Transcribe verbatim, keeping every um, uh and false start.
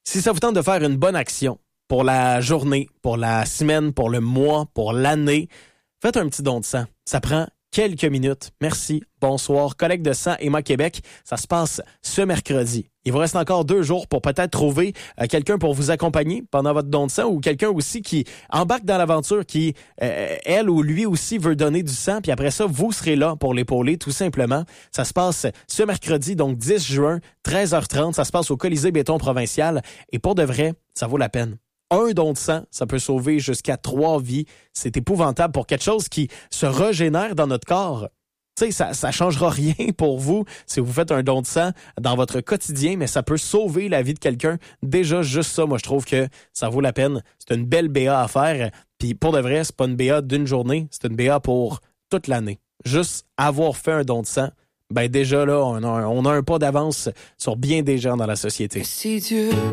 Si ça vous tente de faire une bonne action pour la journée, pour la semaine, pour le mois, pour l'année, faites un petit don de sang. Ça prend quelques minutes. Merci. Bonsoir. Collecte de sang Emma Québec. Ça se passe ce mercredi. Il vous reste encore deux jours pour peut-être trouver euh, quelqu'un pour vous accompagner pendant votre don de sang ou quelqu'un aussi qui embarque dans l'aventure, qui, euh, elle ou lui aussi, veut donner du sang. Puis après ça, vous serez là pour l'épauler, tout simplement. Ça se passe ce mercredi, donc dix juin, treize heures trente. Ça se passe au Colisée Béton Provincial. Et pour de vrai, ça vaut la peine. Un don de sang, ça peut sauver jusqu'à trois vies. C'est épouvantable pour quelque chose qui se régénère dans notre corps. Tu sais, ça, ça changera rien pour vous si vous faites un don de sang dans votre quotidien, mais ça peut sauver la vie de quelqu'un. Déjà, juste ça, moi, je trouve que ça vaut la peine. C'est une belle B A à faire. Puis pour de vrai, c'est pas une B A d'une journée, c'est une B A pour toute l'année. Juste avoir fait un don de sang, ben déjà là, on a, on a un pas d'avance sur bien des gens dans la société. Si Dieu